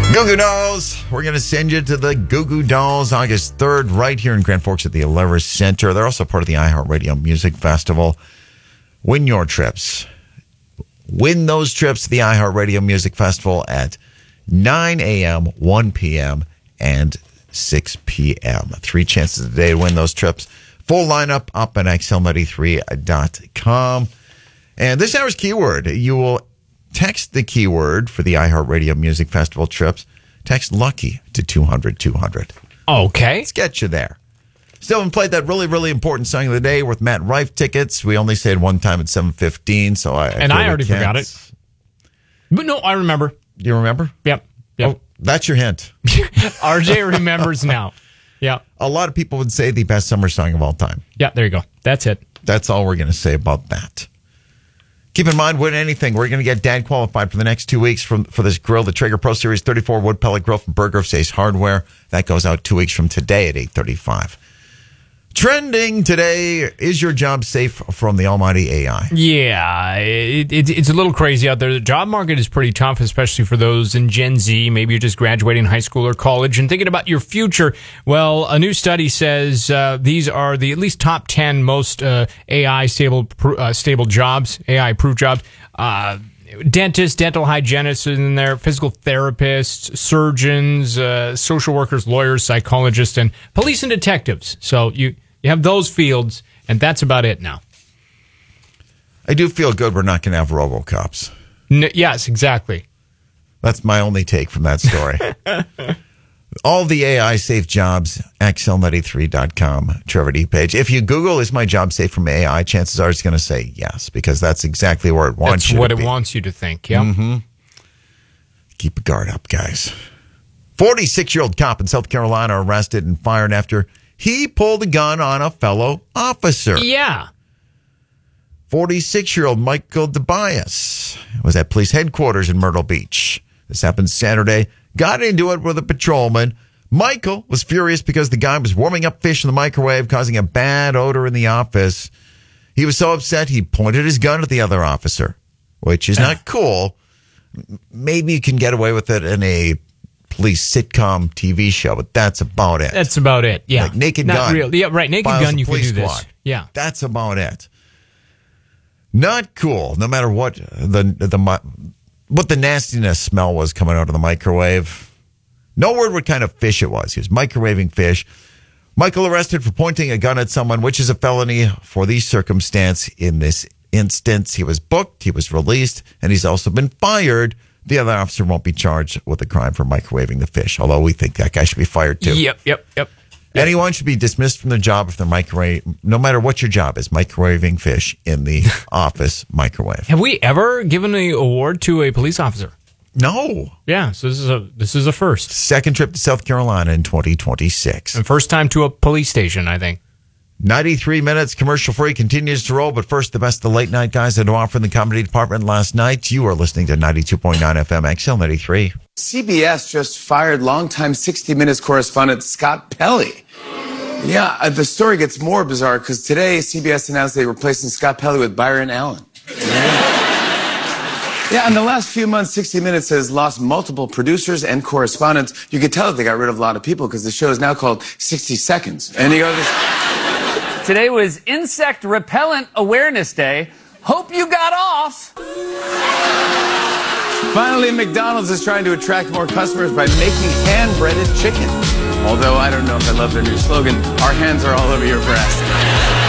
Goo Goo Dolls. We're going to send you to the Goo Goo Dolls August 3rd right here in Grand Forks at the Alera Center. They're also part of the iHeartRadio Music Festival. Win your trips. Win those trips to the iHeartRadio Music Festival at 9 a.m., 1 p.m., and 6 p.m. 3 chances a day to win those trips. Full lineup up at xl93.com. And this hour's keyword, you will text the keyword for the iHeartRadio Music Festival trips. Text LUCKY to 200-200. Okay. Let's get you there. Still haven't played that really, really important song of the day with Matt Rife tickets. We only say it one time at 7:15, so I already forgot it. But no, I remember. You remember? Yep. Oh, that's your hint. RJ remembers now. Yeah. A lot of people would say the best summer song of all time. Yeah, there you go. That's it. That's all we're going to say about that. Keep in mind, win anything. We're going to get dad qualified for the next 2 weeks for this grill, the Traeger Pro Series 34 wood pellet grill from Burger of Sace Hardware. That goes out 2 weeks from today at 8:35. Trending today, is your job safe from the almighty AI? Yeah, it's a little crazy out there. The job market is pretty tough, especially for those in Gen Z. Maybe you're just graduating high school or college and thinking about your future. Well, a new study says these are the at least top 10 most AI stable jobs, AI-approved jobs. Dentists, dental hygienists in there, physical therapists, surgeons, social workers, lawyers, psychologists, and police and detectives. So you have those fields, and that's about it now. I do feel good we're not going to have RoboCops. Yes, exactly. That's my only take from that story. All the AI safe jobs, xl93.com, Trevor D page. If you Google, is my job safe from AI, chances are it's going to say yes, because that's exactly where it wants you to be. That's what it wants you to think, yeah. Mm-hmm. Keep a guard up, guys. 46-year-old cop in South Carolina arrested and fired after he pulled a gun on a fellow officer. Yeah. 46-year-old Michael DeBias was at police headquarters in Myrtle Beach. This happened Saturday. Got into it with a patrolman. Michael was furious because the guy was warming up fish in the microwave, causing a bad odor in the office. He was so upset, he pointed his gun at the other officer, which is not cool. Maybe you can get away with it in a police sitcom TV show, but that's about it. That's about it, yeah. Like Naked not Gun. Real. Yeah, right. Naked Gun, you can do this. Squad. Yeah. That's about it. Not cool, no matter what what the nastiness smell was coming out of the microwave. No word what kind of fish it was. He was microwaving fish. Michael arrested for pointing a gun at someone, which is a felony for the circumstance. In this instance, he was booked, he was released, and he's also been fired. The other officer won't be charged with a crime for microwaving the fish, although we think that guy should be fired too. Yep. Anyone should be dismissed from their job if they're no matter what your job is, microwaving fish in the office microwave. Have we ever given an award to a police officer? No. Yeah, so this is a first. Second trip to South Carolina in 2026. And first time to a police station, I think. 93 minutes, commercial free, continues to roll. But first, the best of the late night guys that are off in the comedy department last night. You are listening to 92.9 FM XL93. CBS just fired longtime 60 Minutes correspondent Scott Pelley. Yeah, the story gets more bizarre because today CBS announced they were replacing Scott Pelley with Byron Allen. Yeah, in the last few months, 60 Minutes has lost multiple producers and correspondents. You could tell that they got rid of a lot of people because the show is now called 60 Seconds. And you go, Today was Insect Repellent Awareness Day. Hope you got off. Finally, McDonald's is trying to attract more customers by making hand-breaded chicken. Although I don't know if I love their new slogan, our hands are all over your breast.